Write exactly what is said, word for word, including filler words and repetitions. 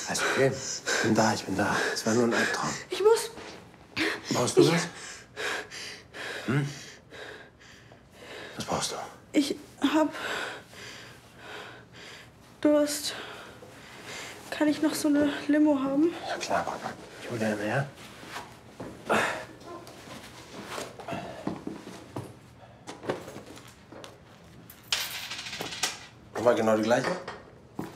Alles okay. Ich bin da, ich bin da. Es war nur ein Albtraum. Ich muss... Brauchst du ich, was? Hm? Was brauchst du? Ich hab... Durst. Kann ich noch so eine Limo haben? Ja klar, Papa. Ich hol dir eine her. Nochmal genau die gleiche?